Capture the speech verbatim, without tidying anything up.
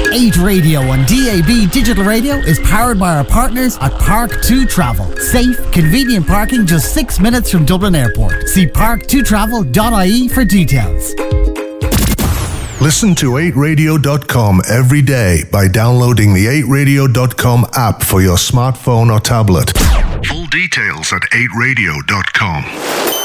eight Radio on D A B Digital Radio is powered by our partners at Park two Travel. Safe, convenient parking just six minutes from Dublin Airport. See park two travel dot I E for details. Listen to eight radio dot com every day by downloading the eight radio dot com app for your smartphone or tablet. Full details at eight radio dot com.